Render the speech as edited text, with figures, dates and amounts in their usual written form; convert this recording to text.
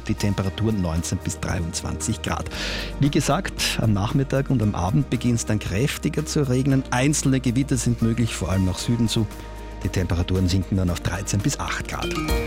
die Temperatur 19 bis 23 Grad. Wie gesagt, am Nachmittag und am Abend beginnt es dann kräftiger zu regnen. Einzelne Gewitter sind möglich, vor allem nach Süden zu. Die Temperaturen sinken dann auf 13 bis 8 Grad.